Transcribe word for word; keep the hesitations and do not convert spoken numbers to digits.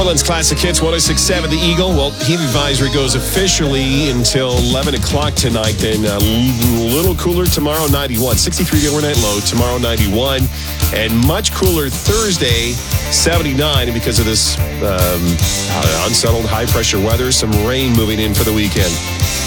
Portland's Classic Hits, one oh six point seven The Eagle. Well, heat advisory goes officially until eleven o'clock tonight. Then a little cooler tomorrow, ninety-one. sixty-three overnight low, tomorrow ninety-one. And much cooler Thursday, seventy-nine. And because of this um, unsettled high-pressure weather, some rain moving in for the weekend.